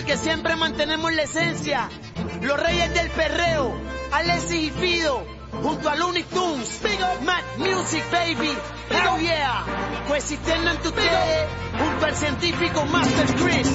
porque siempre mantenemos la esencia. Los reyes del perreo, Alexis y Fido, junto a Looney Tunes, Mad Music Baby, hell yeah, coexistiendo entre ustedes, junto al científico Master Chris.